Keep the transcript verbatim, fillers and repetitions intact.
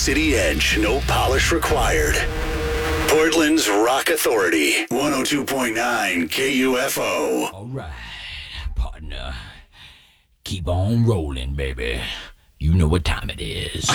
City Edge, no polish required. Portland's Rock Authority, one oh two point nine K U F O. All right, partner. Keep on rolling, baby. You know what time it is.